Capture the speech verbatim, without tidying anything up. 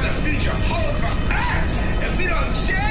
the future holds for us if we don't change.